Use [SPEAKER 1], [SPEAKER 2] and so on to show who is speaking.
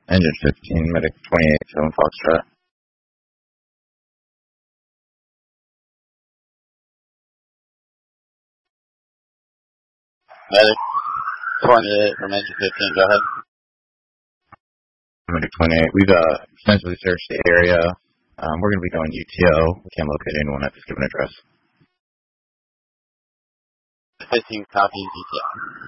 [SPEAKER 1] Engine 15, Medic 28, 7 Foxtrot.
[SPEAKER 2] Medic 28 from Engine 15, go ahead.
[SPEAKER 1] Medic 28, we've extensively searched the area. We're going to be going UTO. We can't locate anyone at this given address.
[SPEAKER 2] 15 copies UTO.